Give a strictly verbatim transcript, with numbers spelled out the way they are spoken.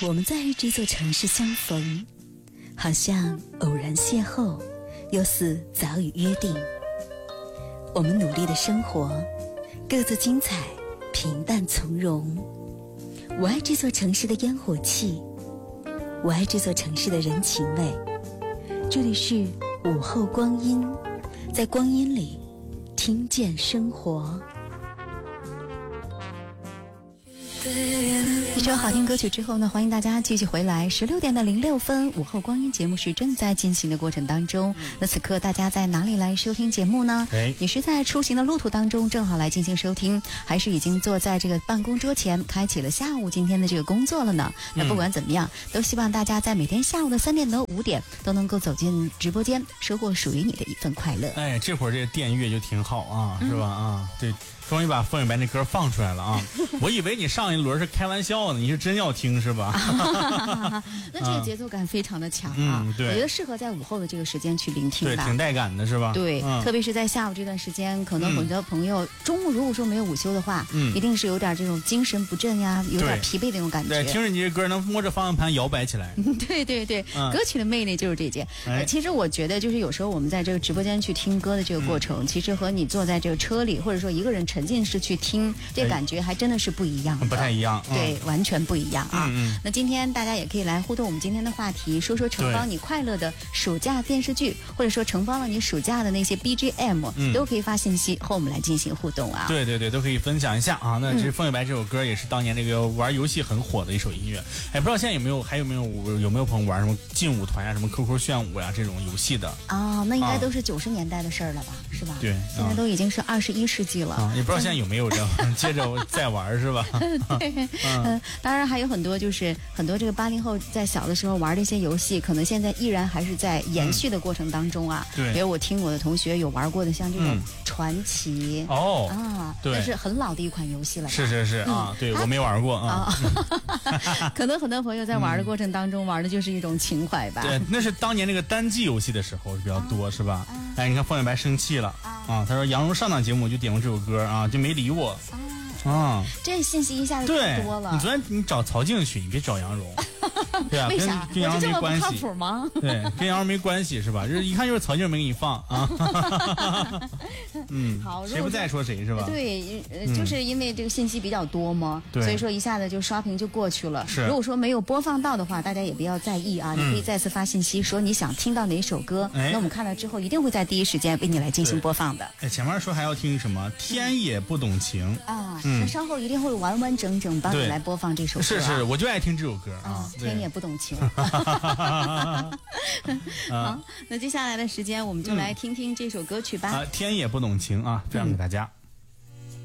我们在这座城市相逢，好像偶然邂逅，又似早已约定。我们努力的生活，各自精彩，平淡从容。我爱这座城市的烟火气，我爱这座城市的人情味。这里是午后光阴，在光阴里听见生活。一首好听歌曲之后呢，欢迎大家继续回来。十六点的零六分，午后光阴节目是正在进行的过程当中。那此刻大家在哪里来收听节目呢？ 哎， 你是在出行的路途当中正好来进行收听，还是已经坐在这个办公桌前开启了下午今天的这个工作了呢？那不管怎么样，都希望大家在每天下午的三点到五点都能够走进直播间，收获属于你的一份快乐。 哎，这会儿这个电乐就挺好啊，是吧？啊，对。终于把凤羽白那歌放出来了啊！我以为你上一轮是开玩笑呢，你是真要听是吧？ 那这个节奏感非常的强啊！ 嗯，对， 我觉得适合在午后的这个时间去聆听吧， 对，挺带感的是吧？ 对， 嗯、 特别是在下午这段时间，可能很多朋友、嗯、中午如果说没有午休的话，嗯，一定是有点这种精神不振呀，有点疲惫的那种感觉。 对，听着你这歌能摸着方向盘摇摆起来。 对对对、 嗯， 歌曲的魅力就是这件、 哎。 其实我觉得，就是有时候我们在这个直播间去听歌的这个过程，嗯、其实和你坐在这个车里，或者说一个人沉浸式去听。这感觉还真的是不一样的， 不太一样， 对、嗯，完全不一样啊、 嗯嗯！ 那今天大家也可以来互动我们今天的话题，说说承包你快乐的暑假电视剧，或者说承包了你暑假的那些 B G M，、嗯、都可以发信息和我们来进行互动啊！ 对对对，都可以分享一下啊！那其实《凤羽白》这首歌也是当年这个玩游戏很火的一首音乐，哎，不知道现在有没有还有没有有没有朋友玩什么劲舞团呀、什么 Q Q 炫舞呀这种游戏的啊？那应该都是九十年代的事儿了吧？是吧？ 对， 现在都已经是二十一世纪了， 啊、也不知道现在有没有这接着。在玩是吧？ 对，嗯、呃，当然还有很多，就是很多这个八零后在小的时候玩的一些游戏，可能现在依然还是在延续的过程当中啊。 对、嗯， 比如我听我的同学有玩过的，像这种传奇、 嗯、哦啊， 对， 那是很老的一款游戏了。 是是是啊，嗯、对我没玩过啊。 可能很多朋友在玩的过程当中、嗯、玩的就是一种情怀吧。 对，那是当年这个单机游戏的时候比较多，啊、是吧？啊、哎，你看凤羽白生气了啊，啊他说杨蓉上档节目我就点过这首歌啊，就没理我。啊啊，这信息一下子太多了。 你昨天你找曹静去，你别找杨蓉，对啊， 为啥？ 跟杨蓉没关系。 靠谱吗？ 对，跟杨蓉没关系是吧？就是一看就是曹静没给你放啊。嗯， 好， 谁不在说谁是吧？ 对，呃，就是因为这个信息比较多嘛， 嗯、 所以说一下子就刷屏就过去了。 是， 如果说没有播放到的话，大家也不要在意啊，嗯、你可以再次发信息说你想听到哪首歌， 哎、 那我们看了之后一定会在第一时间为你来进行播放的。 哎，前面说还要听什么？天也不懂情啊。嗯，那稍后一定会完完整整帮你来播放这首歌、啊。 是是，我就爱听这首歌啊。 天也不懂情。好，那接下来的时间我们就来听听这首歌曲吧。 啊，天也不懂情啊，分享给大家。嗯